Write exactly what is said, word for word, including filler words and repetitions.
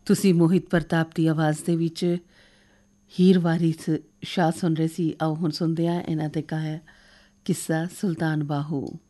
ਤੁਸੀਂ ਮੋਹਿਤ ਪ੍ਰਤਾਪ ਦੀ ਆਵਾਜ਼ ਦੇ ਵਿੱਚ ਹੀਰ ਵਾਰਿਸ ਸ਼ਾਹ ਸੁਣ ਰਹੇ ਸੀ। ਆਓ ਹੁਣ ਸੁਣਦੇ ਹਾਂ ਇਹਨਾਂ ਦੇ ਗਾਇਆ ਕਿੱਸਾ ਸੁਲਤਾਨ ਬਾਹੂ।